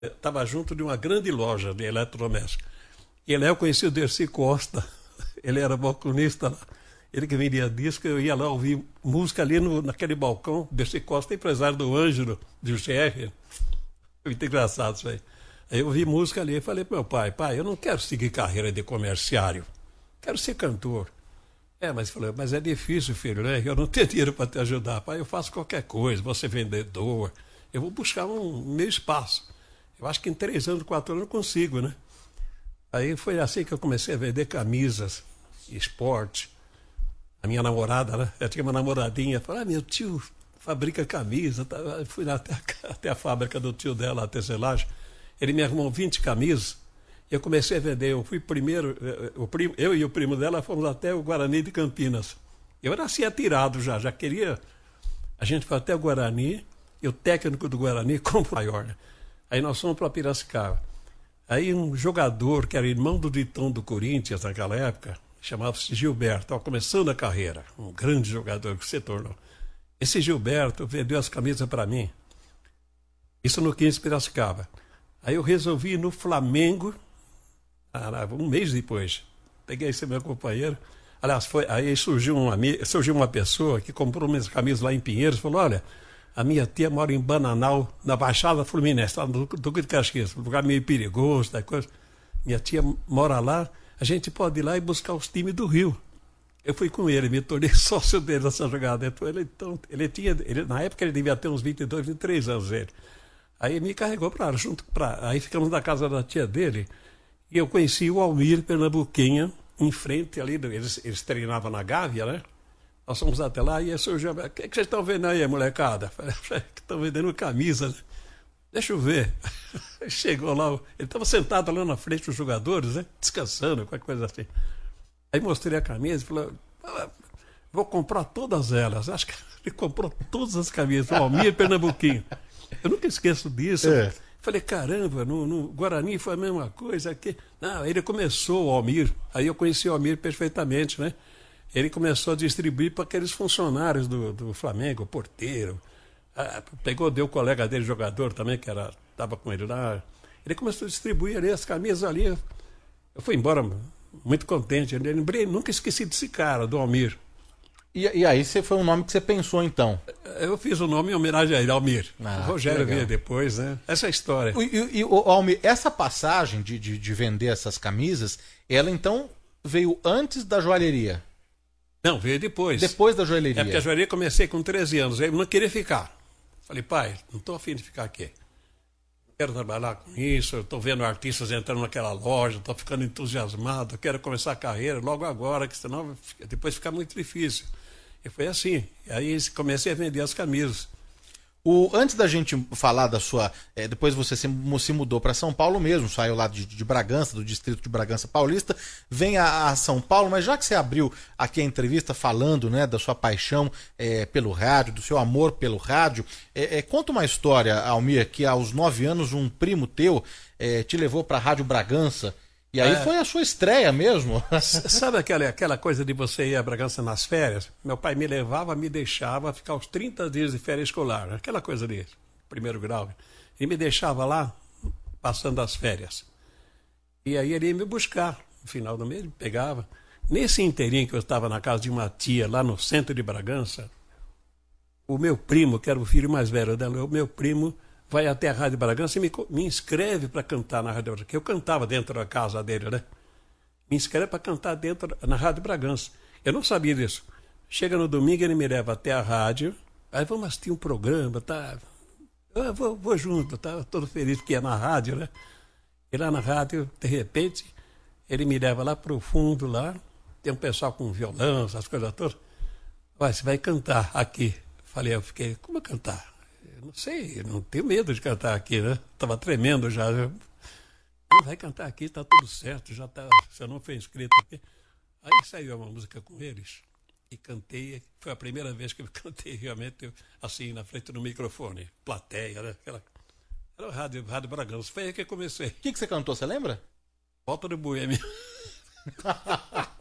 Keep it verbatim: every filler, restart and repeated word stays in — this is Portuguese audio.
Estava junto de uma grande loja de eletrodomésticos. E lá eu conheci o Dercy Costa, ele era balconista lá. Ele que vendia disco, eu ia lá ouvir música ali no, naquele balcão. Dercy Costa, empresário do Ângelo, do G R. Muito engraçado isso aí. Aí eu ouvi música ali e falei pro meu pai, pai, eu não quero seguir carreira de comerciário, quero ser cantor. É, mas falou, mas é difícil, filho, né? Eu não tenho dinheiro para te ajudar. Pai, eu faço qualquer coisa, vou ser vendedor, eu vou buscar um meu espaço. Eu acho que em três anos, quatro anos eu consigo, né? Aí foi assim que eu comecei a vender camisas, esporte. A minha namorada, né? Eu tinha uma namoradinha, falou, ah, meu tio fabrica camisa. Tá? Eu fui lá até a, até a fábrica do tio dela, a tecelagem. Ele me arrumou vinte camisas. Eu comecei a vender. Eu fui primeiro, o primo, eu e o primo dela fomos até o Guarani de Campinas. Eu era assim atirado já, já queria. A gente foi até o Guarani, e o técnico do Guarani comprou maior, né? Aí nós fomos para Piracicaba. Aí um jogador, que era irmão do Ditão do Corinthians naquela época, chamava-se Gilberto, estava começando a carreira, um grande jogador que se tornou. Esse Gilberto vendeu as camisas para mim. Isso no quinze Piracicaba. Aí eu resolvi ir no Flamengo, um mês depois. Peguei esse meu companheiro. Aliás, foi, aí surgiu uma, surgiu uma pessoa que comprou minhas camisas lá em Pinheiros e falou, olha, a minha tia mora em Bananal, na Baixada Fluminense, lá no Duque de Caxias, um lugar meio perigoso, da coisa. Minha tia mora lá, a gente pode ir lá e buscar os times do Rio. Eu fui com ele, me tornei sócio dele nessa jogada. Então, ele, então, ele tinha, ele, na época ele devia ter uns vinte e dois, vinte e três anos, ele. Aí me carregou para junto para. Aí ficamos na casa da tia dele e eu conheci o Almir Pernambuquinha, em frente ali, eles, eles treinavam na Gávea, né? Nós fomos até lá e surgiu. O que, é que vocês estão vendo aí, molecada? Falei, estão vendendo camisa, né? Deixa eu ver. Chegou lá, ele estava sentado lá na frente dos jogadores, né? Descansando, qualquer coisa assim. Aí mostrei a camisa e falou, vou comprar todas elas. Acho que ele comprou todas as camisas, o Almir Pernambuquinho. Eu nunca esqueço disso. É. Falei, caramba, no, no Guarani foi a mesma coisa aqui. Não, ele começou, o Almir, aí eu conheci o Almir perfeitamente, né? Ele começou a distribuir para aqueles funcionários do, do Flamengo, o porteiro. Ah, pegou, deu o colega dele, jogador também, que era, estava com ele lá. Ele começou a distribuir ali as camisas ali. Eu fui embora muito contente. Eu lembrei, nunca esqueci desse cara, do Almir. E, e aí você foi um nome que você pensou, então? Eu fiz o nome em homenagem a ele, Almir. Ah, o Rogério veio depois, né? Essa é a história. E, e, e o Almir, essa passagem de, de, de vender essas camisas, ela então veio antes da joalheria? Não, veio depois. Depois da joalheria. É porque a joalheria comecei com treze anos. Eu não queria ficar. Falei, pai, não estou afim de ficar aqui. Quero trabalhar com isso, estou vendo artistas entrando naquela loja, estou ficando entusiasmado, quero começar a carreira logo agora, que senão depois fica muito difícil. E foi assim. E aí comecei a vender as camisas. O, antes da gente falar da sua... É, depois você se, se mudou para São Paulo mesmo, saiu lá de, de Bragança, do distrito de Bragança Paulista, vem a, a São Paulo, mas já que você abriu aqui a entrevista falando, né, da sua paixão é, pelo rádio, do seu amor pelo rádio, é, é, conta uma história, Almir, que aos nove anos um primo teu é, te levou para a Rádio Bragança, e aí é, foi a sua estreia mesmo. Sabe aquela, aquela coisa de você ir a Bragança nas férias? Meu pai me levava, me deixava ficar os trinta dias de férias escolar, aquela coisa de primeiro grau. E me deixava lá, passando as férias. E aí ele ia me buscar, no final do mês, me pegava. Nesse inteirinho que eu estava na casa de uma tia, lá no centro de Bragança, o meu primo, que era o filho mais velho dela, o meu primo... vai até a Rádio Bragança e me, me inscreve para cantar na Rádio Bragança. Eu cantava dentro da casa dele, né? Me inscreve para cantar dentro na Rádio Bragança. Eu não sabia disso. Chega no domingo, ele me leva até a rádio. Aí vamos assistir um programa, tá? Eu vou, vou junto, tá? Todo feliz porque é na rádio, né? E lá na rádio, de repente, ele me leva lá para o fundo, lá. Tem um pessoal com violão, essas coisas todas. Vai, você vai cantar aqui. Falei, eu fiquei, como eu cantar? Não sei, eu não tenho medo de cantar aqui, né? Estava tremendo já. Eu, não, vai cantar aqui, está tudo certo, já tá, você não foi inscrito aqui. Aí saiu uma música com eles e cantei. Foi a primeira vez que eu cantei realmente assim, na frente do microfone. Plateia, né? Aquela, era o Rádio, Rádio Bragança. Foi aí que eu comecei. O que, que você cantou, você lembra? Volta do Boêmio.